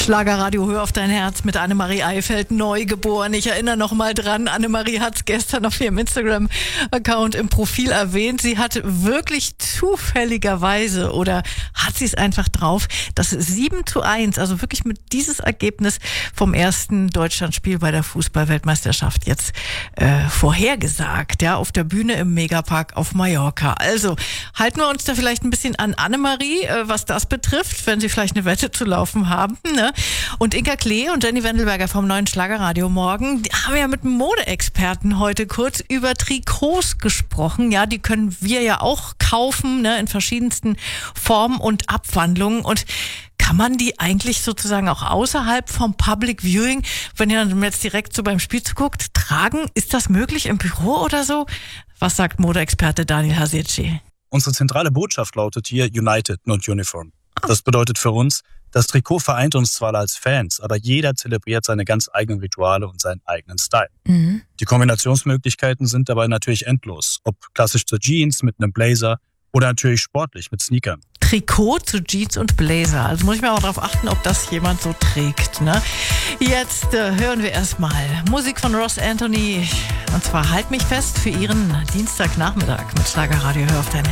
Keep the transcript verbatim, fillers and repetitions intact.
Schlagerradio, hör auf dein Herz mit Annemarie Eifeld, neugeboren. Ich erinnere noch mal dran, Annemarie hat es gestern auf ihrem Instagram-Account im Profil erwähnt. Sie hat wirklich zufälligerweise oder hat sie es einfach drauf, das sieben zu eins, also wirklich mit dieses Ergebnis vom ersten Deutschlandspiel bei der Fußball-Weltmeisterschaft jetzt äh, vorhergesagt, ja, auf der Bühne im Megapark auf Mallorca. Also halten wir uns da vielleicht ein bisschen an Annemarie, äh, was das betrifft, wenn Sie vielleicht eine Wette zu laufen haben, ne? Und Inka Klee und Jenny Wendelberger vom neuen Schlagerradio morgen, die haben ja mit einem Modeexperten heute kurz über Trikots gesprochen. Ja, die können wir ja auch kaufen, ne, in verschiedensten Formen und Abwandlungen. Und kann man die eigentlich sozusagen auch außerhalb vom Public Viewing, wenn ihr dann jetzt direkt so beim Spiel zuguckt, tragen? Ist das möglich im Büro oder so? Was sagt Modeexperte Daniel Hasici? Unsere zentrale Botschaft lautet hier United, not Uniform. Das bedeutet für uns, das Trikot vereint uns zwar als Fans, aber jeder zelebriert seine ganz eigenen Rituale und seinen eigenen Style. Mhm. Die Kombinationsmöglichkeiten sind dabei natürlich endlos. Ob klassisch zur Jeans mit einem Blazer oder natürlich sportlich mit Sneakern. Trikot zu Jeans und Blazer. Also muss ich mal auch darauf achten, ob das jemand so trägt, ne? Jetzt äh, hören wir erstmal Musik von Ross Anthony. Und zwar Halt mich fest für Ihren Dienstagnachmittag mit Schlagerradio. Hör auf dein Herz.